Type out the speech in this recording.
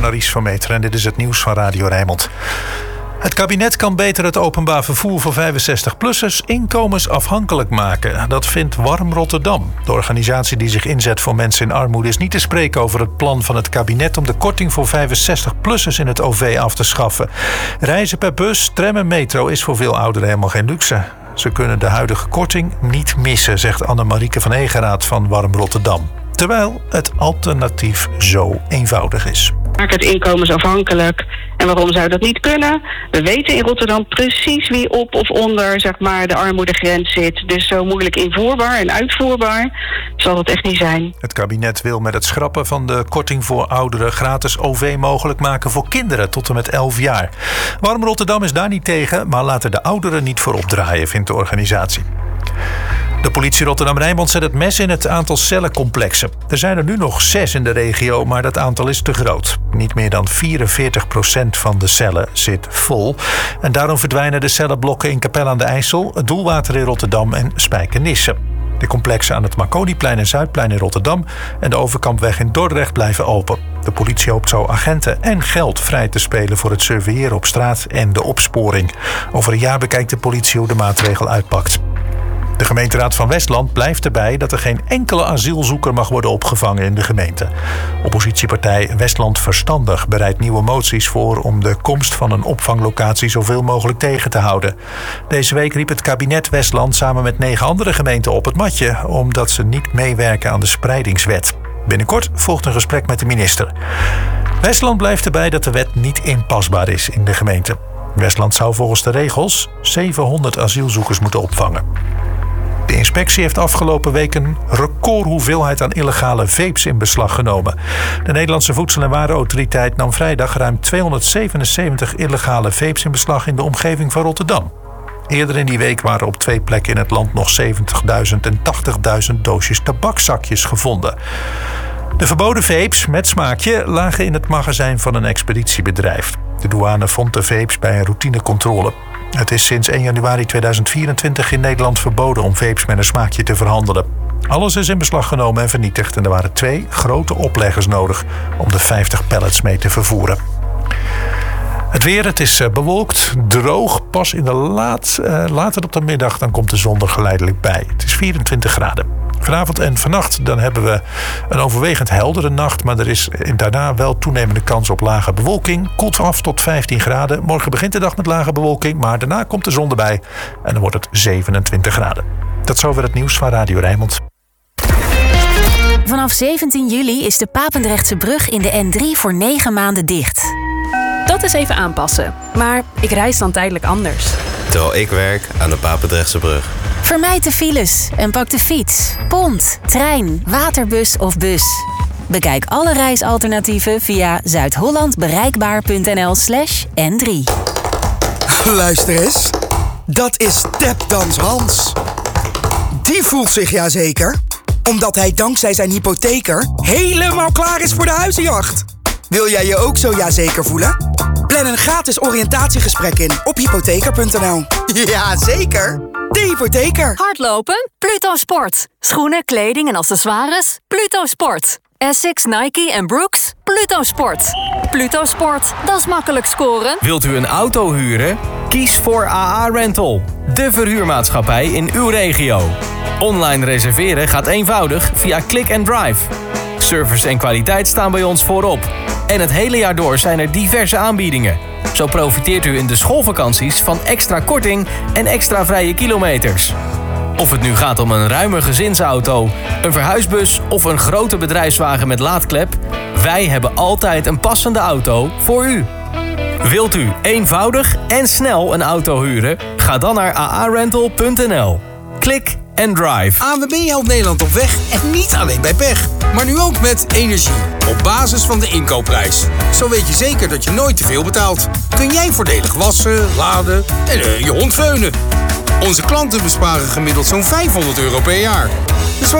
ben Aries van Meteren en dit is het nieuws van Radio Rijnmond. Het kabinet kan beter het openbaar vervoer voor 65-plussers inkomensafhankelijk maken. Dat vindt Warm Rotterdam. De organisatie die zich inzet voor mensen in armoede is niet te spreken over het plan van het kabinet om de korting voor 65-plussers in het OV af te schaffen. Reizen per bus, tram en metro is voor veel ouderen helemaal geen luxe. Ze kunnen de huidige korting niet missen, zegt Annemarieke van Egeraat van Warm Rotterdam. Terwijl het alternatief zo eenvoudig is. Maak het inkomensafhankelijk. En waarom zou dat niet kunnen? We weten in Rotterdam precies wie op of onder de armoedegrens zit. Dus zo moeilijk invoerbaar en uitvoerbaar zal het echt niet zijn. Het kabinet wil met het schrappen van de korting voor ouderen gratis OV mogelijk maken voor kinderen tot en met 11 jaar. Warm Rotterdam is daar niet tegen, maar laten de ouderen niet voorop draaien, vindt de organisatie. De politie Rotterdam-Rijnmond zet het mes in het aantal cellencomplexen. Er zijn er nu nog 6 in de regio, maar dat aantal is te groot. Niet meer dan 44% van de cellen zit vol. En daarom verdwijnen de cellenblokken in Capelle aan de IJssel, het Doelwater in Rotterdam en Spijkenisse. De complexen aan het Marconiplein en Zuidplein in Rotterdam en de Overkampweg in Dordrecht blijven open. De politie hoopt zo agenten en geld vrij te spelen voor het surveilleren op straat en de opsporing. Over een jaar bekijkt de politie hoe de maatregel uitpakt. De gemeenteraad van Westland blijft erbij dat er geen enkele asielzoeker mag worden opgevangen in de gemeente. Oppositiepartij Westland Verstandig bereidt nieuwe moties voor om de komst van een opvanglocatie zoveel mogelijk tegen te houden. Deze week riep het kabinet Westland samen met 9 andere gemeenten op het matje, omdat ze niet meewerken aan de spreidingswet. Binnenkort volgt een gesprek met de minister. Westland blijft erbij dat de wet niet inpasbaar is in de gemeente. Westland zou volgens de regels 700 asielzoekers moeten opvangen. De inspectie heeft afgelopen week een recordhoeveelheid aan illegale vapes in beslag genomen. De Nederlandse Voedsel- en Warenautoriteit nam vrijdag ruim 277 illegale vapes in beslag in de omgeving van Rotterdam. Eerder in die week waren op 2 plekken in het land nog 70.000 en 80.000 doosjes tabakzakjes gevonden. De verboden vapes met smaakje lagen in het magazijn van een expeditiebedrijf. De douane vond de vapes bij een routinecontrole. Het is sinds 1 januari 2024 in Nederland verboden om vapes met een smaakje te verhandelen. Alles is in beslag genomen en vernietigd en er waren 2 grote opleggers nodig om de 50 pallets mee te vervoeren. Het weer, het is bewolkt, droog. Pas in de later op de middag dan komt de zon er geleidelijk bij. Het is 24 graden. Vanavond en vannacht dan hebben we een overwegend heldere nacht, maar er is daarna wel toenemende kans op lage bewolking. Koelt af tot 15 graden. Morgen begint de dag met lage bewolking, maar daarna komt de zon erbij en dan wordt het 27 graden. Tot zover het nieuws van Radio Rijnmond. Vanaf 17 juli is de Papendrechtse brug in de N3 voor 9 maanden dicht. Dat is even aanpassen, maar ik reis dan tijdelijk anders. Terwijl ik werk aan de Papendrechtse brug. Vermijd de files en pak de fiets, pont, trein, waterbus of bus. Bekijk alle reisalternatieven via zuidhollandbereikbaar.nl/N3. Luister eens, dat is Tapdans Hans. Die voelt zich jazeker, omdat hij dankzij zijn hypotheker helemaal klaar is voor de huizenjacht. Wil jij je ook zo jazeker voelen? Plan een gratis oriëntatiegesprek in op hypotheker.nl. Jazeker, de hypotheker. Hardlopen? Pluto Sport. Schoenen, kleding en accessoires? Pluto Sport. Essex, Nike en Brooks? Pluto Sport. Pluto Sport, dat is makkelijk scoren. Wilt u een auto huren? Kies voor AA Rental, de verhuurmaatschappij in uw regio. Online reserveren gaat eenvoudig via Click and Drive. Service en kwaliteit staan bij ons voorop. En het hele jaar door zijn er diverse aanbiedingen. Zo profiteert u in de schoolvakanties van extra korting en extra vrije kilometers. Of het nu gaat om een ruime gezinsauto, een verhuisbus of een grote bedrijfswagen met laadklep, wij hebben altijd een passende auto voor u. Wilt u eenvoudig en snel een auto huren? Ga dan naar aarental.nl. Klik en drive. ANWB helpt Nederland op weg en niet alleen bij pech. Maar nu ook met energie. Op basis van de inkoopprijs. Zo weet je zeker dat je nooit te veel betaalt. Kun jij voordelig wassen, laden en je hond veunen. Onze klanten besparen gemiddeld zo'n €500 per jaar. Dus wat